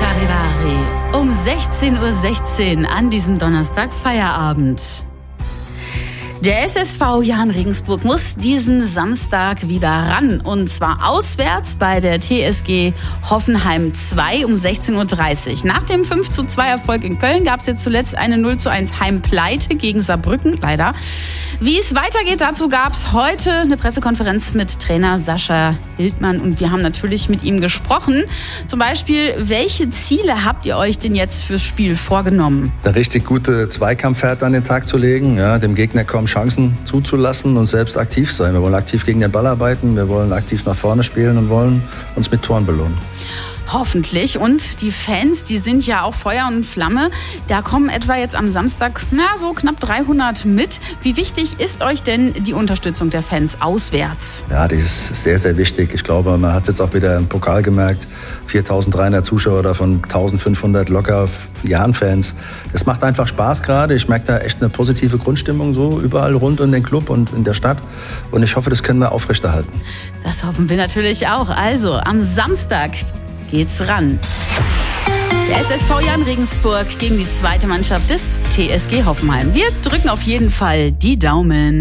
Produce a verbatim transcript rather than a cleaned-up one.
Charivari. Um sechzehn Uhr sechzehn an diesem Donnerstag Feierabend. Der S S V Jahn Regensburg muss diesen Samstag wieder ran. Und zwar auswärts bei der T S G Hoffenheim zwei um sechzehn Uhr dreißig. Nach dem fünf zu zwei Erfolg in Köln gab es jetzt zuletzt eine null zu eins Heimpleite gegen Saarbrücken, leider. Wie es weitergeht, dazu gab es heute eine Pressekonferenz mit Trainer Sascha Hildmann. Und wir haben natürlich mit ihm gesprochen. Zum Beispiel, welche Ziele habt ihr euch denn jetzt fürs Spiel vorgenommen? Eine richtig gute Zweikampfhärte an den Tag zu legen, ja, dem Gegner kaum Chancen zuzulassen und selbst aktiv sein. Wir wollen aktiv gegen den Ball arbeiten, wir wollen aktiv nach vorne spielen und wollen uns mit Toren belohnen. Hoffentlich. Und die Fans, die sind ja auch Feuer und Flamme. Da kommen etwa jetzt am Samstag, na, so knapp dreihundert mit. Wie wichtig ist euch denn die Unterstützung der Fans auswärts? Ja, die ist sehr, sehr wichtig. Ich glaube, man hat es jetzt auch wieder im Pokal gemerkt. viertausenddreihundert Zuschauer, davon eintausendfünfhundert locker Jahn-Fans. Das macht einfach Spaß gerade. Ich merke da echt eine positive Grundstimmung so überall rund um den Club und in der Stadt. Und ich hoffe, das können wir aufrechterhalten. Das hoffen wir natürlich auch. Also, am Samstag geht's ran. Der S S V Jahn Regensburg gegen die zweite Mannschaft des T S G Hoffenheim. Wir drücken auf jeden Fall die Daumen.